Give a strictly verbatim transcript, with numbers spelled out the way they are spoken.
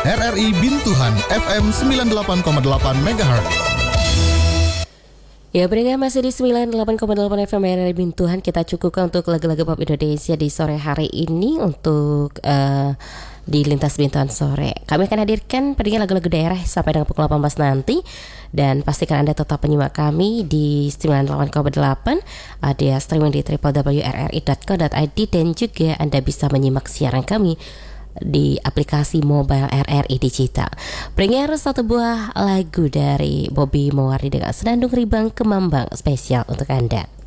R R I Bintuhan F M sembilan puluh delapan koma delapan megahertz. Ya, pendengar masih di sembilan puluh delapan koma delapan F M R R I Bintuhan. Kita cukupkan untuk lagu-lagu pop Indonesia di sore hari ini untuk uh, di Lintas Bintuhan Sore. Kami akan hadirkan pendengar lagu-lagu daerah sampai dengan pukul delapan belas nanti. Dan pastikan Anda tetap menyimak kami di sembilan puluh delapan koma delapan. Ada streaming di w w w titik r r i titik co titik i d. Dan juga Anda bisa menyimak siaran kami di aplikasi mobile R R I Digital. Pendengar, satu buah lagu dari Bobby Mowardi dengan Senandung Ribang Kemambang spesial untuk Anda.